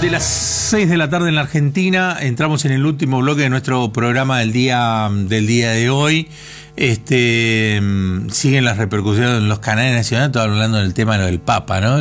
De las 6 de la tarde en la Argentina, entramos en el último bloque de nuestro programa del día de hoy. Siguen las repercusiones en los canales nacionales, todo hablando del tema del Papa, ¿no?